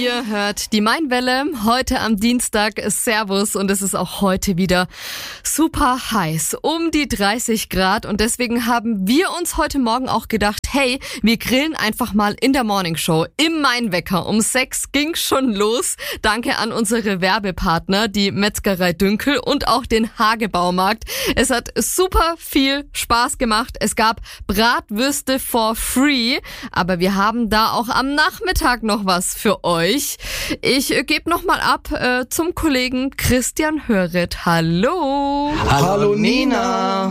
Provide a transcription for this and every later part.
Ihr hört die Mainwelle heute am Dienstag. Servus, und es ist auch heute wieder super heiß, um die 30 Grad, und deswegen haben wir uns heute Morgen auch gedacht, hey, wir grillen einfach mal in der Morningshow im Mainwecker. Um 6 ging's schon los. Danke an unsere Werbepartner, die Metzgerei Dünkel und auch den Hagebaumarkt. Es hat super viel Spaß gemacht. Es gab Bratwürste for free, aber wir haben da auch am Nachmittag noch was für euch. Ich gebe nochmal ab zum Kollegen Christian Höret. Hallo. Hallo Nina,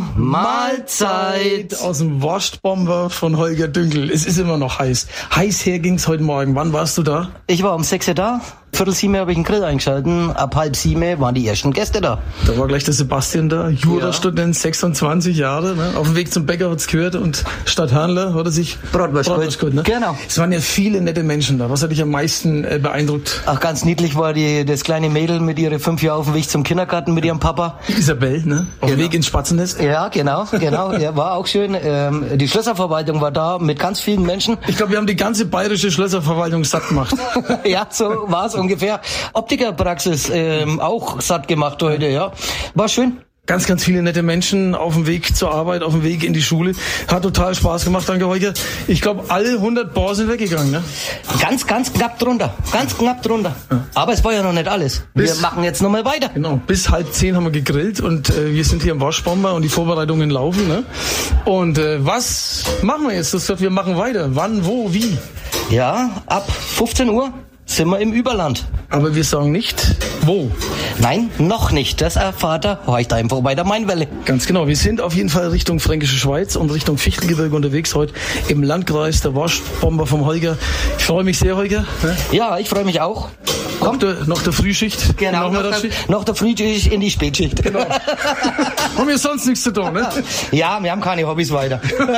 Mahlzeit. Aus dem Wurstbomber von Holger Dünkel. Es ist immer noch heiß. Heiß her ging's heute Morgen. Wann warst du da? Ich war um 6 Uhr da. 6:45 habe ich den Grill eingeschalten. Ab 6:30 waren die ersten Gäste da. Da war gleich der Sebastian da, Jurastudent, 26 Jahre. Ne? Auf dem Weg zum Bäcker hat's gehört und statt Handler hat er sich Bratwurst geholt. Ne? Genau. Es waren ja viele nette Menschen da. Was hat dich am meisten beeindruckt? Ach, ganz niedlich war das kleine Mädel mit ihren 5 Jahren auf dem Weg zum Kindergarten mit ihrem Papa. Isabel, ne? Auf dem Weg ins Spatzennest. Ja, genau. Ja, war auch schön. Die Schlösserverwaltung war da mit ganz vielen Menschen. Ich glaube, wir haben die ganze bayerische Schlösserverwaltung satt gemacht. Ja, so war's ungefähr. Optikerpraxis auch satt gemacht heute, ja. War schön. Ganz, ganz viele nette Menschen auf dem Weg zur Arbeit, auf dem Weg in die Schule. Hat total Spaß gemacht, danke Holger. Ich glaube, alle 100 Bar sind weggegangen, ne? Ganz knapp drunter. Ganz knapp drunter. Ja. Aber es war ja noch nicht alles. Wir machen jetzt nochmal weiter. Genau, bis 9:30 haben wir gegrillt und wir sind hier im Waschbomber und die Vorbereitungen laufen, ne? Und was machen wir jetzt? Wir machen weiter. Wann, wo, wie? Ja, ab 15 Uhr sind wir im Überland. Aber wir sagen nicht, wo. Nein, noch nicht. Das erfahrt ihr heute einfach bei der Mainwelle. Ganz genau. Wir sind auf jeden Fall Richtung Fränkische Schweiz und Richtung Fichtelgebirge unterwegs heute im Landkreis, der Waschbomber vom Holger. Ich freue mich sehr, Holger. Ja, ich freue mich auch. Noch der Frühschicht. Genau, noch der Frühschicht in die Spätschicht. Genau. Haben wir sonst nichts zu tun, ne? Ja, wir haben keine Hobbys weiter.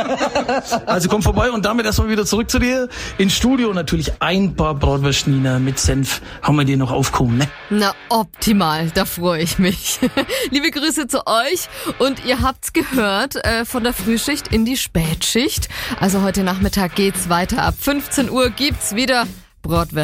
Also komm vorbei und damit erstmal wieder zurück zu dir. Ins Studio natürlich ein paar Bratwürste, Nina, mit Senf. Haben wir dir noch aufgehoben, ne? Na, optimal. Da freue ich mich. Liebe Grüße zu euch. Und ihr habt's gehört, von der Frühschicht in die Spätschicht. Also heute Nachmittag geht's weiter. Ab 15 Uhr gibt's wieder Bratwürste.